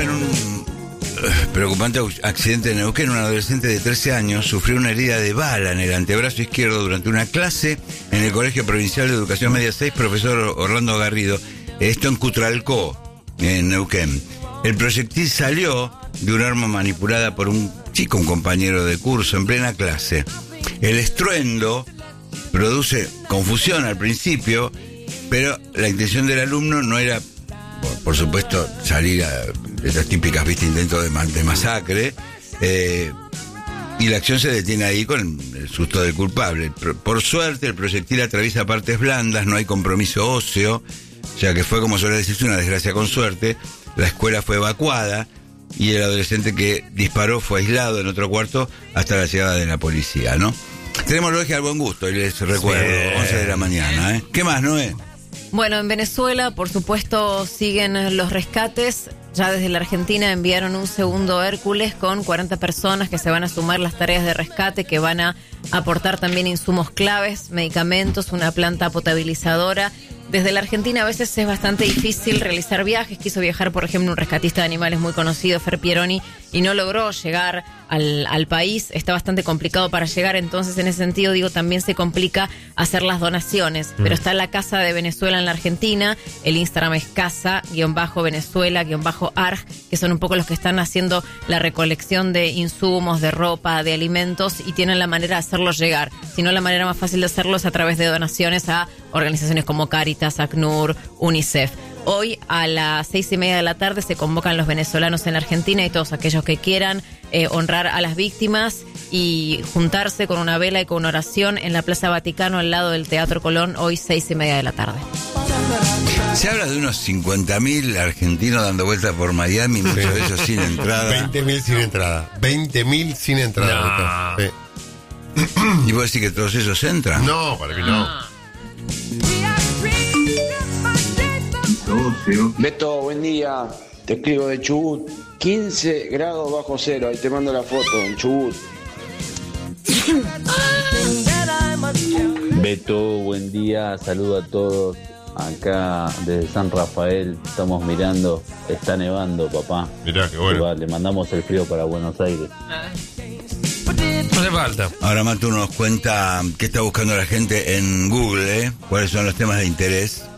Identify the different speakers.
Speaker 1: en un preocupante accidente en Neuquén. Un adolescente de 13 años sufrió una herida de bala en el antebrazo izquierdo durante una clase en el Colegio Provincial de Educación Media 6, profesor Orlando Garrido. Esto en Cutralcó, en Neuquén. El proyectil salió de un arma manipulada por un chico, un compañero de curso, en plena clase. El estruendo produce confusión al principio, pero la intención del alumno no era, por supuesto, salir a esas típicas, intentos de masacre, y la acción se detiene ahí con el susto del culpable. Por suerte, el proyectil atraviesa partes blandas, no hay compromiso óseo, ya que fue, como suele decirse, una desgracia con suerte. La escuela fue evacuada y el adolescente que disparó fue aislado en otro cuarto hasta la llegada de la policía, ¿no? Tenemos Logia al buen gusto, y les recuerdo, 11 de la mañana, ¿eh? ¿Qué más, Noé?
Speaker 2: Bueno, en Venezuela, por supuesto, siguen los rescates. Ya desde la Argentina enviaron un segundo Hércules con 40 personas que se van a sumar las tareas de rescate, que van a aportar también insumos claves, medicamentos, una planta potabilizadora. Desde la Argentina a veces es bastante difícil realizar viajes. Quiso viajar, por ejemplo, un rescatista de animales muy conocido, Fer Pieroni, y no logró llegar al país. Está bastante complicado para llegar, entonces en ese sentido, digo, también se complica hacer las donaciones. Pero está la Casa de Venezuela en la Argentina, el Instagram es casa-venezuela-arg, que son un poco los que están haciendo la recolección de insumos, de ropa, de alimentos, y tienen la manera de hacerlos llegar. Si no, la manera más fácil de hacerlo es a través de donaciones a organizaciones como Cáritas, ACNUR, UNICEF. Hoy a las 6:30 de la tarde se convocan los venezolanos en la Argentina y todos aquellos que quieran honrar a las víctimas y juntarse con una vela y con una oración en la Plaza Vaticano al lado del Teatro Colón, hoy 6:30 de la tarde.
Speaker 1: Se habla de unos 50.000 argentinos dando vueltas por Miami, muchos de ellos sin entrada.
Speaker 3: 20.000 sin entrada. 20.000 sin entrada. No. Sí.
Speaker 1: ¿Y vos decís que todos ellos entran?
Speaker 3: No, para mí no.
Speaker 4: Beto, buen día. Te escribo de Chubut. 15 grados bajo cero. Ahí te mando la foto en Chubut.
Speaker 5: Beto, buen día. Saludo a todos. Acá desde San Rafael estamos mirando. Está nevando, papá.
Speaker 3: Mirá, qué bueno.
Speaker 5: Le mandamos el frío para Buenos Aires.
Speaker 6: No hace falta.
Speaker 1: Ahora Matu nos cuenta qué está buscando la gente en Google, ¿eh? ¿Cuáles son los temas de interés?